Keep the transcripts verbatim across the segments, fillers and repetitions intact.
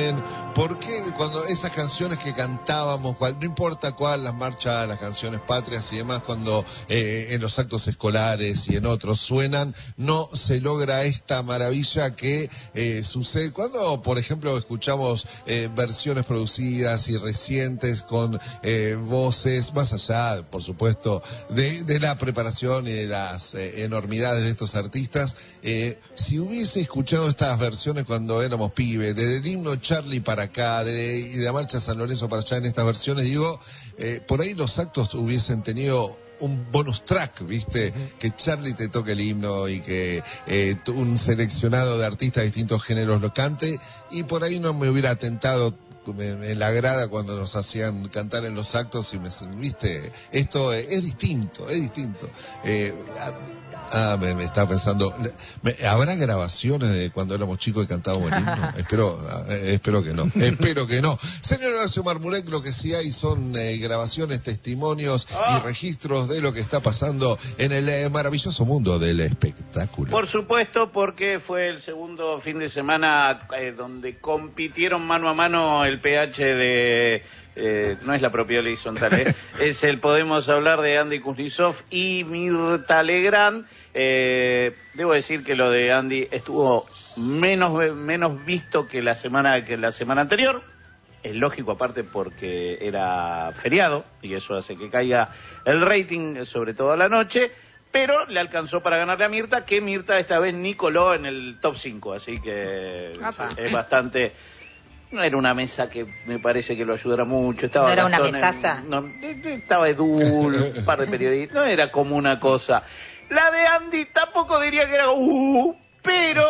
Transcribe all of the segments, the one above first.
también, ¿por qué cuando esas canciones que cantábamos, cual, no importa cuál, las marchas, las canciones patrias y demás, cuando eh, en los actos escolares y en otros suenan, no se logra esta maravilla que eh, sucede cuando, por ejemplo, escuchamos eh, versiones producidas y recientes con eh, voces, más allá, por supuesto, de, de la preparación y de las eh, enormidades de estos artistas? Eh, si hubiese escuchado estas versiones cuando éramos pibes, desde el himno Charlie para acá, de, y de la marcha San Lorenzo para allá, en estas versiones, digo, eh, por ahí los actos hubiesen tenido un bonus track, ¿viste? Que Charlie te toque el himno y que eh, un seleccionado de artistas de distintos géneros lo cante, y por ahí no me hubiera tentado en la grada cuando nos hacían cantar en los actos y me, ¿viste? Esto es, es distinto, es distinto. Eh, Ah, me, me estaba pensando, me, ¿habrá grabaciones de cuando éramos chicos y cantábamos el himno? espero, eh, espero que no, espero que no. Señor Horacio Marmurek, lo que sí hay son eh, grabaciones, testimonios oh. y registros de lo que está pasando en el eh, maravilloso mundo del espectáculo. Por supuesto, porque fue el segundo fin de semana eh, donde compitieron mano a mano el P H de... Eh, no es la propia horizontal, ¿eh? Es el Podemos Hablar de Andy Kuznetsov y Mirta Legrand. Eh, debo decir que lo de Andy estuvo menos menos visto que la semana que la semana anterior. Es lógico, aparte porque era feriado y eso hace que caiga el rating, sobre todo a la noche. Pero le alcanzó para ganarle a Mirta, que Mirta esta vez ni coló en el top cinco, así que Apa. es bastante... No era una mesa que me parece que lo ayudara mucho. Estaba ¿No era una Gastón mesaza? En, no, estaba Edul, un par de periodistas. No era como una cosa. La de Andy tampoco diría que era... Uh, pero,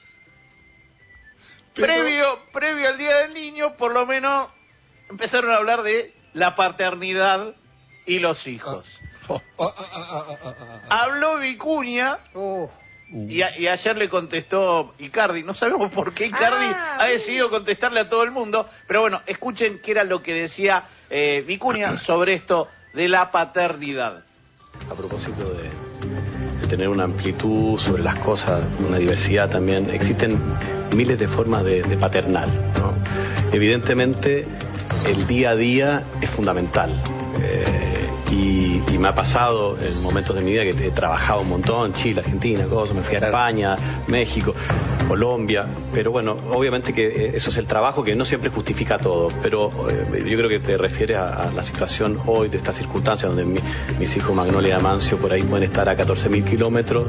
pero... Previo, previo al Día del Niño, por lo menos, empezaron a hablar de la paternidad y los hijos. Ah, ah, ah, ah, ah, ah, ah. Habló Vicuña... Uh. Uh. Y, a, y ayer le contestó Icardi, no sabemos por qué Icardi ah, ha decidido contestarle a todo el mundo, pero bueno, escuchen qué era lo que decía eh, Vicuña sobre esto de la paternidad. A propósito de, de tener una amplitud sobre las cosas, una diversidad también, existen miles de formas de, de paternal, ¿no? Evidentemente el día a día es fundamental. Eh, Y, y me ha pasado en momentos de mi vida que he trabajado un montón, Chile, Argentina, cosas, me fui a España, México, Colombia, pero bueno, obviamente que eso es el trabajo que no siempre justifica todo, pero eh, yo creo que te refieres a, a la situación hoy de estas circunstancias donde mi, mis hijos Magnolia y Amancio por ahí pueden estar a catorce mil kilómetros.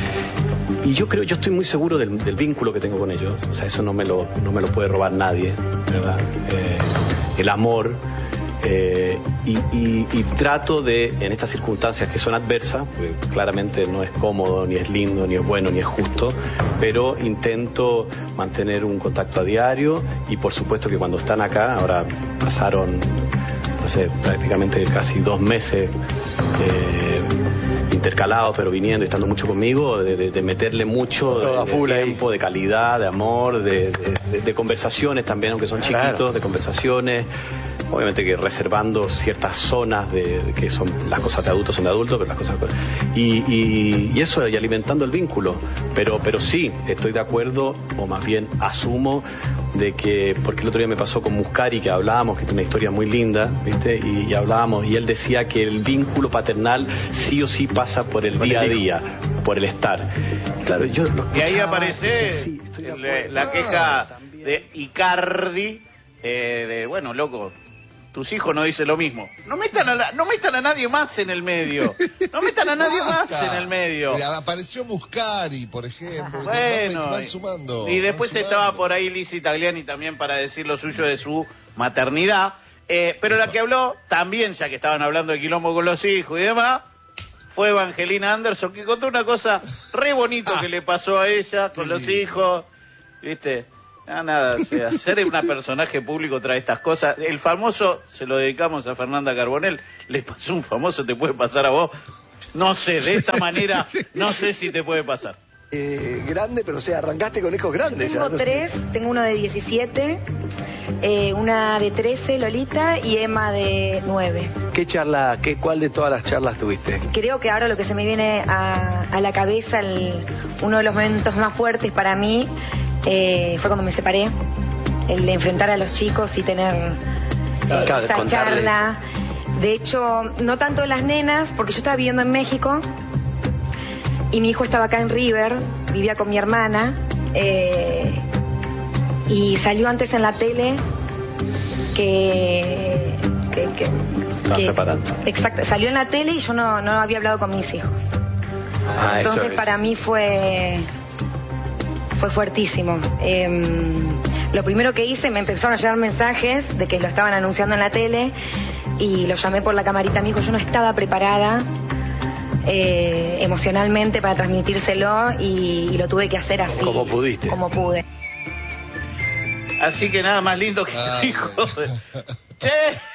Y yo creo, yo estoy muy seguro del, del vínculo que tengo con ellos, o sea, eso no me lo, no me lo puede robar nadie, ¿verdad? Eh, el amor. Eh, y, y, y trato de, en estas circunstancias que son adversas, porque claramente no es cómodo, ni es lindo, ni es bueno, ni es justo, pero intento mantener un contacto a diario y por supuesto que cuando están acá, ahora pasaron, no sé, prácticamente casi dos meses eh, intercalados, pero viniendo y estando mucho conmigo, de, de, de meterle mucho de, de tiempo, de calidad, de amor, de, de, de conversaciones también, aunque son chiquitos, claro. De conversaciones. Obviamente que reservando ciertas zonas de, de que son las cosas de adultos son de adultos, pero las cosas y, y, y eso, y alimentando el vínculo. Pero, pero sí, estoy de acuerdo, o más bien asumo, de que, porque el otro día me pasó con Muscari, que hablábamos, que tiene una historia muy linda, ¿viste? Y, y hablábamos, y él decía que el vínculo paternal sí o sí pasa por el día a día, por el estar. Y claro, yo lo y ahí aparece sí, sí, el, la queja ah, de Icardi, eh, de, bueno, loco, tus hijos no dicen lo mismo. No metan a la, no metan a nadie más en el medio. No metan a nadie más en el medio. Apareció Muscari, por ejemplo. Bueno, van sumando, y después van estaba sumando. por ahí Lizzy Tagliani también para decir lo suyo de su maternidad. Eh, pero la que habló también, ya que estaban hablando de quilombo con los hijos y demás, fue Evangelina Anderson, que contó una cosa re bonito que le pasó a ella con los hijos. ¿Viste? Ah, nada, o sea, ser un personaje público trae estas cosas. El famoso, se lo dedicamos a Fernanda Carbonell, le pasó un famoso, te puede pasar a vos. No sé, de esta manera, no sé si te puede pasar. Eh, grande, pero o sea, arrancaste con hijos grandes. Tengo ya, no tres, sé. Tengo uno de diecisiete, eh, una de trece, Lolita, y Emma de nueve. ¿Qué charla, qué, cuál de todas las charlas tuviste? Creo que ahora lo que se me viene a, a la cabeza, el, uno de los momentos más fuertes para mí, eh, fue cuando me separé. el de enfrentar a los chicos y tener eh, Claro, esa contarles. charla. De hecho, no tanto las nenas, porque yo estaba viviendo en México y mi hijo estaba acá en River, vivía con mi hermana, eh, y salió antes en la tele que... que, que Se estaban que- separando. Exacto, salió en la tele y yo no, no había hablado con mis hijos. Ah, eso Entonces es. para mí fue fue fuertísimo. Eh, lo primero que hice, me empezaron a llegar mensajes de que lo estaban anunciando en la tele y lo llamé por la camarita. Mi hijo, yo no estaba preparada eh, emocionalmente para transmitírselo y, y lo tuve que hacer así. Como pudiste. Como pude. Así que nada más lindo que Ah, tu hijo. Che,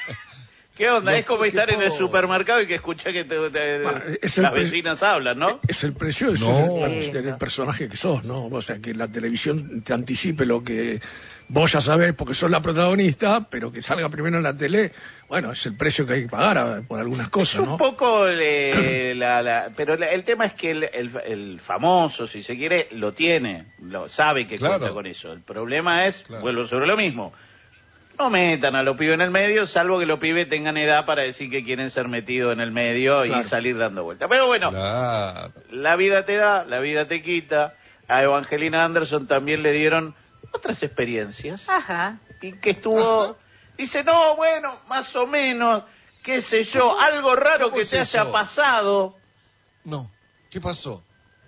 ¿qué onda? No, es como qué estar en el pobre. supermercado y que escuchás que te- te- Bueno, es el las pre- vecinas hablan, ¿no? Es el precio de No. ser el, del personaje que sos, ¿no? O sea, que la televisión te anticipe lo que vos ya sabés porque sos la protagonista, pero que salga primero en la tele, bueno, es el precio que hay que pagar a- por algunas Es cosas, un ¿no? poco eh, la, la- pero la- el tema es que el, el- el famoso, si se quiere, lo tiene, lo sabe que Claro. cuenta con eso. El problema es, Claro. vuelvo sobre lo mismo, no metan a los pibes en el medio, salvo que los pibes tengan edad para decir que quieren ser metidos en el medio y Claro. salir dando vueltas. Pero bueno, Claro. la vida te da, la vida te quita. A Evangelina Anderson también le dieron otras experiencias. Ajá. Y que estuvo, dice, no, bueno, más o menos, qué sé yo, algo raro ¿Cómo que es te eso? haya pasado, No. ¿Qué pasó?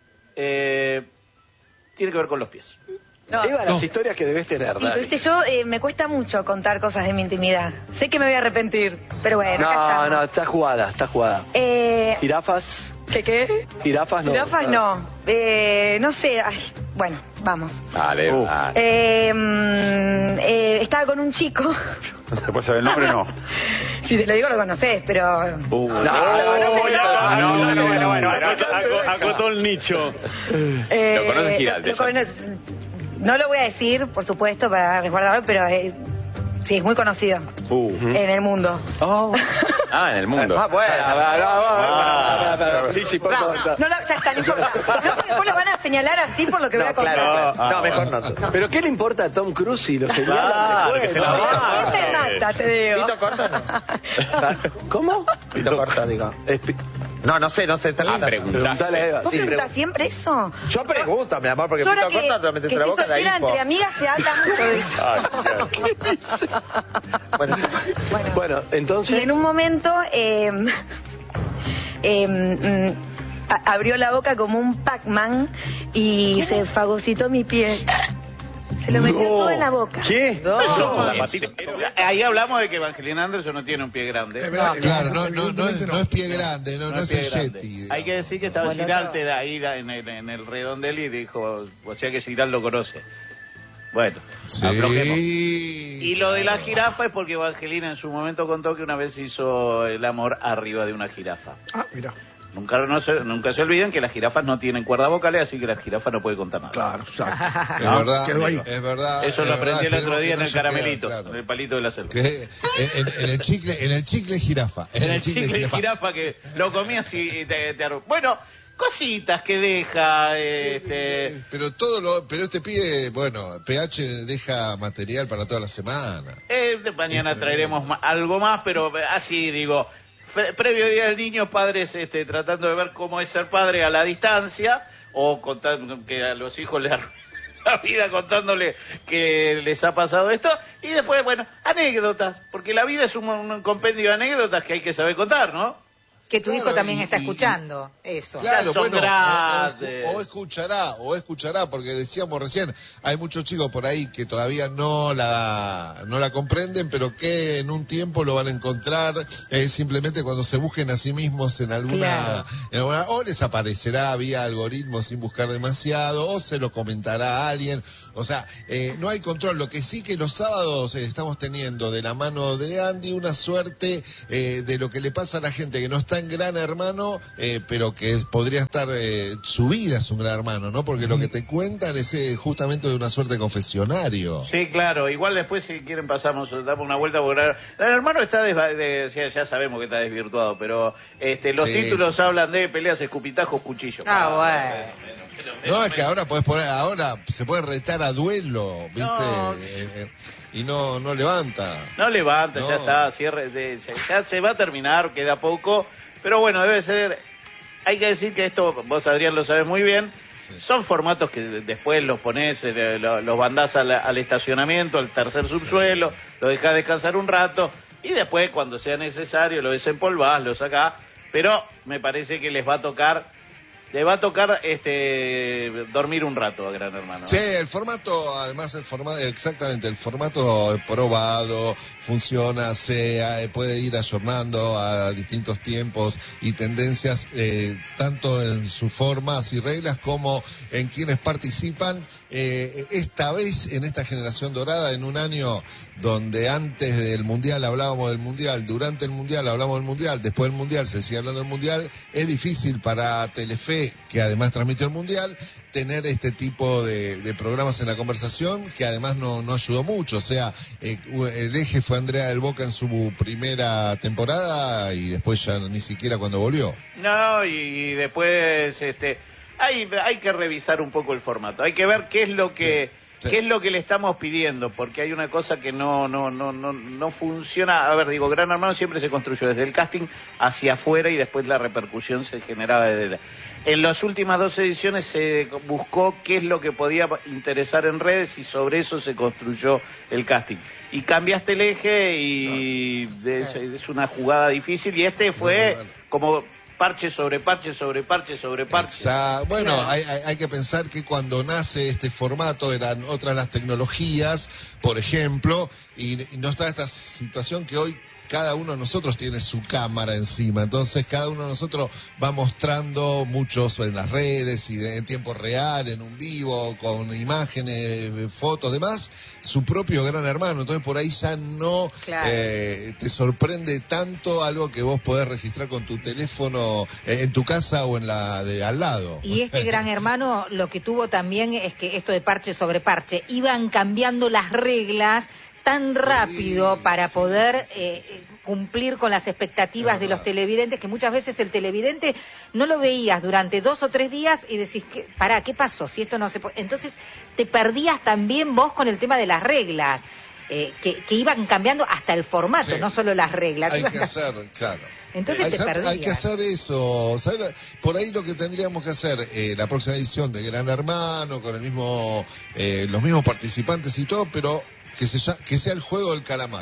eh, tiene que ver con los pies. No. Eva, las No. historias que debes tener, Y, dale. viste, yo eh, me cuesta mucho contar cosas de mi intimidad. Sé que me voy a arrepentir, pero bueno, acá No, estamos. no, está jugada, está jugada. Eh, Jirafas, ¿Qué qué? jirafas no. Jirafas no. Eh, no sé, ay, bueno, vamos. Dale, Uh. dale. Eh, mm, eh, estaba con un chico. ¿Se puede saber el nombre o no? Si te lo digo lo conoces, pero... Uh. No, no, no, no, no, no, bueno, bueno, Acotó el nicho. eh, Lo conoces, Giralde, lo ya. conoces- no lo voy a decir, por supuesto, para resguardarlo, pero eh, sí, es muy conocido Uh. en el mundo. Ah, en el mundo. Ah, bueno, va, va, va, va, va, va. Lizzy, por No, favor. no lo- ya está, no importa. No, porque después lo van a señalar así por lo que voy a No, contar. claro, Ah, no, mejor no. Pero ¿qué le importa a Tom Cruise si lo señalan Claro, después? que se la No. va. No te mata, te digo. Pito corto, ¿Cómo? pito corto, digo. Es pi- No, no sé, no sé. está- Ah, pregunta. Preguntale a Eva. ¿Vos Sí, preguntás siempre eso? Yo pregunto, mi amor, porque Yo ahora pito que, corto te metes que en la estoy boca de soltera, hipo. entre amigas se habla mucho de eso. Ay, claro. Bueno, Bueno, Bueno, y entonces. en un momento eh, eh, mm, a- abrió la boca como un Pac-Man y se fagocitó mi pie. Se lo metió todo en la boca. ¿Qué? Eso, Con la es- patita. ahí hablamos de que Evangelina Anderson no tiene un pie grande. Es verdad, Claro, no, no, no, es, evidentemente no es pie grande, no, no, No es pie el grande. Yeti. Hay que decir que estaba Bueno, Giralde no. ahí en el, en el redondel y dijo, o sea que Giral lo conoce. Bueno, Sí. aflojemos. Y lo de la jirafa es porque Evangelina en su momento contó que una vez hizo el amor arriba de una jirafa. Ah, mira, Nunca, no se, nunca se olviden que las jirafas no tienen cuerdas vocales, así que la jirafa no puede contar nada. claro, exacto. Es ¿no? verdad, Quedó ahí. es verdad. Eso es lo aprendí el verdad, otro día en esperemos que el no se pierda, caramelito, claro. en el palito de la selva. Que en, en el chicle, en el chicle jirafa. En el chicle de jirafa que lo comías y te, te arru- Bueno, cositas que deja, este... Pero todo lo, pero este pibe, bueno, P H deja material para toda la semana. Eh, de mañana traeremos ma- algo más, pero así digo, fe- previo Día del Niño, padres este, tratando de ver cómo es ser padre a la distancia, o contando que a los hijos les arruinan la vida contándole que les ha pasado esto, y después, bueno, anécdotas, porque la vida es un, un compendio de anécdotas que hay que saber contar, ¿no? Que tu Claro, hijo también y- está y- escuchando eso. Ya son o- o, grandes. o escuchará, o escuchará, porque decíamos recién, hay muchos chicos por ahí que todavía no la, no la comprenden, pero que en un tiempo lo van a encontrar, eh, simplemente cuando se busquen a sí mismos en alguna, Claro. en alguna- o les aparecerá vía algoritmo sin buscar demasiado, o se lo comentará a alguien, o sea, eh, no hay control. Lo que sí que los sábados eh, estamos teniendo de la mano de Andy una suerte eh, de lo que le pasa a la gente que no está en Gran Hermano, eh, pero que podría estar, eh, su vida es un Gran Hermano, ¿no? Porque lo que te cuentan es eh, justamente de una suerte de confesionario. Sí, claro. Igual después si quieren pasamos, damos una vuelta porque el hermano está desva- de, o sea, ya sabemos que está desvirtuado, pero este los Sí, títulos sí, sí. hablan de peleas, escupitajos, cuchillos. Ah, bueno. No, es que ahora podés poner, ahora se puede retar a duelo, ¿viste? No. Eh, eh, y no, no levanta. No levanta, No. ya está, cierre, de- se- ya se va a terminar, queda poco, pero bueno, debe ser, hay que decir que esto, vos Adrián lo sabés muy bien, Sí. son formatos que después los ponés, eh, lo- los mandás al, al estacionamiento, al tercer subsuelo, lo dejás descansar un rato, y después cuando sea necesario lo desempolvás, lo sacás, pero me parece que les va a tocar, les va a tocar este dormir un rato a Gran Hermano. Sí, el formato, además el formato, exactamente, el formato probado, funciona, se eh, puede ir ayornando a distintos tiempos y tendencias, eh, tanto en sus formas y reglas como en quienes participan. Eh, esta vez, en esta generación dorada, en un año donde antes del Mundial hablábamos del Mundial, durante el Mundial hablamos del Mundial, después del Mundial se sigue hablando del Mundial, es difícil para Telefe, que además transmitió el Mundial, tener este tipo de, de programas en la conversación, que además no, no ayudó mucho. O sea, eh, el eje fue Andrea del Boca en su primera temporada y después ya ni siquiera cuando volvió. No, y, y después este hay hay que revisar un poco el formato. Hay que ver qué es lo que Sí, sí. qué es lo que le estamos pidiendo, porque hay una cosa que no no no no no funciona. A ver, digo, Gran Hermano siempre se construyó desde el casting hacia afuera y después la repercusión se generaba desde la... En las últimas dos ediciones se buscó qué es lo que podía interesar en redes y sobre eso se construyó el casting. Y cambiaste el eje y es, es una jugada difícil y este fue como parche sobre parche sobre parche sobre parche. Exa- Bueno, Claro. hay, hay, hay que pensar que cuando nace este formato eran otras las tecnologías, por ejemplo, y, y no está esta situación que hoy cada uno de nosotros tiene su cámara encima, entonces cada uno de nosotros va mostrando muchos en las redes y de- en tiempo real, en un vivo, con imágenes, fotos, demás, su propio Gran Hermano, entonces por ahí ya no Claro. eh, te sorprende tanto algo que vos podés registrar con tu teléfono eh, en tu casa o en la de al lado. Y este Gran Hermano lo que tuvo también es que esto de parche sobre parche, iban cambiando las reglas tan Sí, rápido para sí, poder sí, sí, eh, sí, sí. cumplir con las expectativas Es de los verdad. televidentes, que muchas veces el televidente no lo veías durante dos o tres días y decís, ¿qué, pará, ¿qué pasó? Si esto no se puede... Entonces te perdías también vos con el tema de las reglas, eh, que, que iban cambiando hasta el formato, Sí. no solo las reglas. Hay iban que ca- hacer, claro. Entonces hay, te hacer- perdías. hay que hacer eso. ¿Sabes? Por ahí lo que tendríamos que hacer, eh, la próxima edición de Gran Hermano, con el mismo, eh, los mismos participantes y todo, pero que, se, lla- que sea el juego del calamar.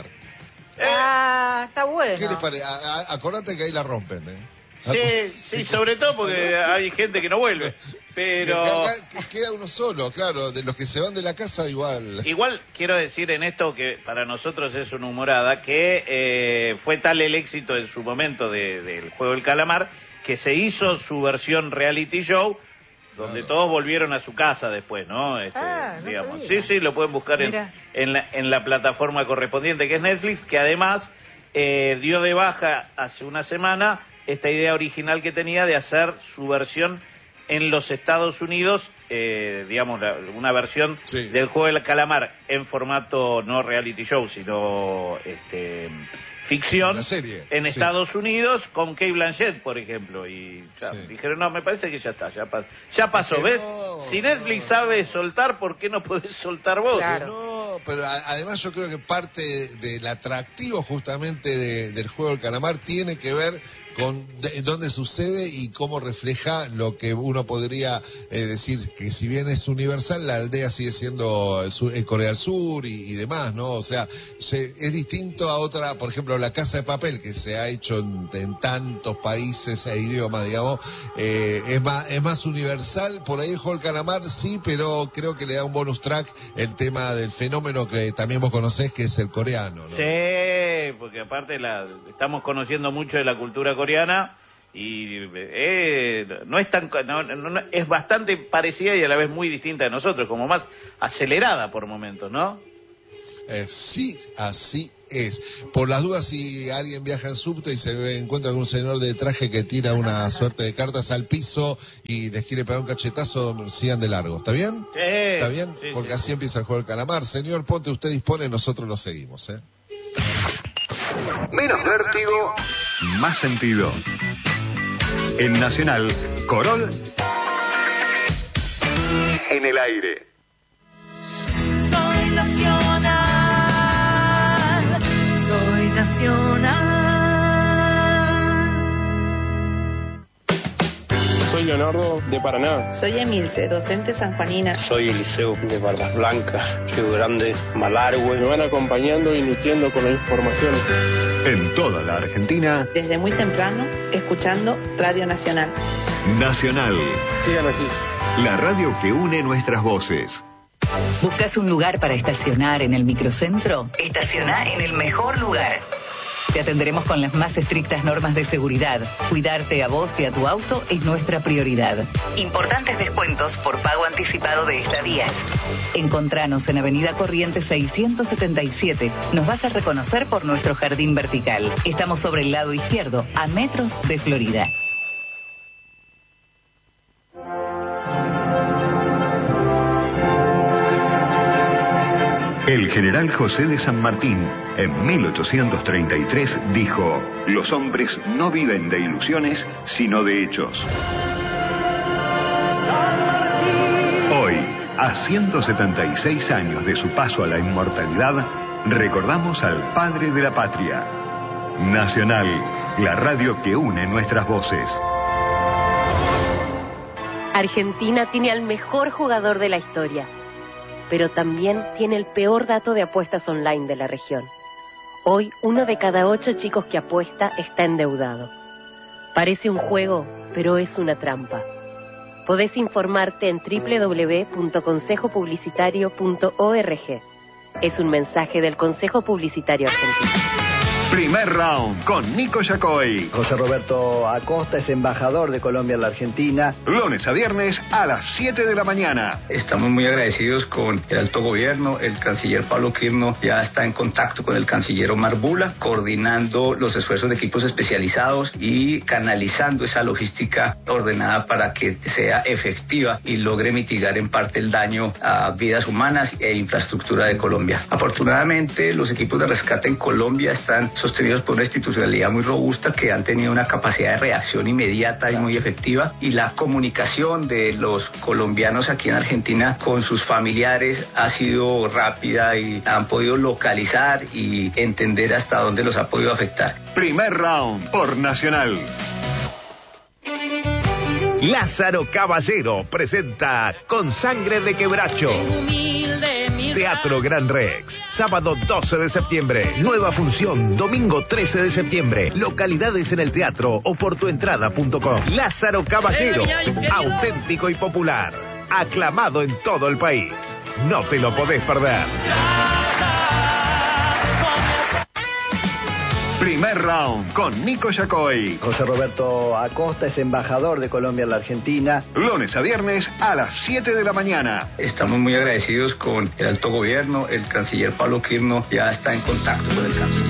Ah, está bueno. ¿Qué les parece? A- a- Acordate que ahí la rompen, ¿eh? Sí, sí, sobre todo porque hay gente que no vuelve. Pero Que- que- que queda uno solo, claro, de los que se van de la casa igual. igual quiero decir en esto que para nosotros es una humorada, que eh, fue tal el éxito en su momento de- del Juego del Calamar que se hizo su versión reality show donde Claro. todos volvieron a su casa después, ¿no? Este, Ah, no digamos. sabía. Sí, sí, lo pueden buscar en, Mira. en, la, en la plataforma correspondiente que es Netflix, que además eh, dio de baja hace una semana esta idea original que tenía de hacer su versión en los Estados Unidos, eh, digamos, la- una versión Sí. del Juego del Calamar en formato no reality show, sino este, ficción, Una serie, en sí. Estados Unidos con Kate Blanchett, por ejemplo. Y ya, Sí. dijeron, no, me parece que ya está, ya, pa- ya pasó, que ¿ves? no, si Netflix no, sabe no. soltar, ¿por qué no podés soltar vos? Claro. No, pero a- además yo creo que parte de- del atractivo justamente de- del juego del calamar tiene que ver con de- dónde sucede y cómo refleja lo que uno podría eh, decir que si bien es universal, la aldea sigue siendo el sur- el Corea del Sur y, y demás, ¿no? O sea, se- es distinto a otra, por ejemplo, La Casa de Papel, que se ha hecho en, en tantos países e idiomas, digamos, eh, es más es más universal. Por ahí el juego del calamar sí, pero creo que le da un bonus track el tema del fenómeno que también vos conocés, que es el coreano, ¿no? Sí, porque aparte la, estamos conociendo mucho de la cultura coreana y eh, no es tan no, no- no- es bastante parecida y a la vez muy distinta de nosotros, como más acelerada por momentos, ¿no? Eh, sí, así es. Por las dudas, si alguien viaja en subte y se ve- encuentra con un señor de traje que tira una suerte de cartas al piso y les quiere pegar un cachetazo, sigan de largo. ¿Está bien? Sí, ¿Está bien? sí, Porque sí, así sí. empieza el juego del calamar. Señor Ponte, usted dispone, nosotros lo seguimos, ¿eh? Menos vértigo, más sentido. En Nacional, Corol En el aire. Soy nacional, soy nacional. Soy Leonardo de Paraná. Soy Emilce, docente sanjuanina. Soy Eliseo de Bardas Blancas, Río Grande, Malargüe. Me van acompañando y nutriendo con la información. En toda la Argentina. Desde muy temprano, escuchando Radio Nacional. Nacional. Sigan así. La radio que une nuestras voces. ¿Buscas un lugar para estacionar en el microcentro? Estaciona en el mejor lugar. Te atenderemos con las más estrictas normas de seguridad. Cuidarte a vos y a tu auto es nuestra prioridad. Importantes descuentos por pago anticipado de estadías. Encontranos en Avenida Corrientes seiscientos setenta y siete. Nos vas a reconocer por nuestro jardín vertical. Estamos sobre el lado izquierdo, a metros de Florida. El general José de San Martín, en mil ochocientos treinta y tres, dijo: los hombres no viven de ilusiones, sino de hechos. Hoy, a ciento setenta y seis años de su paso a la inmortalidad, recordamos al padre de la patria. Nacional, la radio que une nuestras voces. Argentina tiene al mejor jugador de la historia, pero también tiene el peor dato de apuestas online de la región. Hoy, uno de cada ocho chicos que apuesta está endeudado. Parece un juego, pero es una trampa. Podés informarte en doble u doble u doble u punto consejo publicitario punto org. Es un mensaje del Consejo Publicitario Argentino. Primer round con Nico Yacoy. José Roberto Acosta es embajador de Colombia en la Argentina. Lunes a viernes a las siete de la mañana. Estamos muy agradecidos con el alto gobierno. El canciller Pablo Quirno ya está en contacto con el canciller Omar Bula, coordinando los esfuerzos de equipos especializados y canalizando esa logística ordenada para que sea efectiva y logre mitigar en parte el daño a vidas humanas e infraestructura de Colombia. Afortunadamente, los equipos de rescate en Colombia están sostenidos por una institucionalidad muy robusta que han tenido una capacidad de reacción inmediata y muy efectiva, y la comunicación de los colombianos aquí en Argentina con sus familiares ha sido rápida y han podido localizar y entender hasta dónde los ha podido afectar. Primer round por Nacional. Lázaro Caballero presenta Con Sangre de Quebracho. Teatro Gran Rex, sábado doce de septiembre. Nueva función, domingo trece de septiembre. Localidades en el teatro o por tuentrada punto com. Lázaro Caballero, auténtico y popular. Aclamado en todo el país. No te lo podés perder. Primer round con Nico Yacoy. José Roberto Acosta es embajador de Colombia en la Argentina. Lunes a viernes a las siete de la mañana. Estamos muy agradecidos con el alto gobierno. El canciller Pablo Quirno ya está en contacto con el canciller.